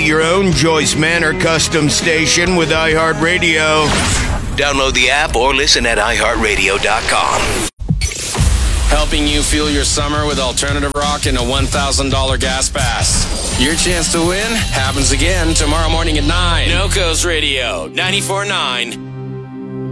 your own Joyce Manor custom station with iHeartRadio. Download the app or listen at iHeartRadio.com. Helping you fuel your summer with alternative rock and a $1,000 gas pass. Your chance to win happens again tomorrow morning at 9. NoCoast Radio, 94.9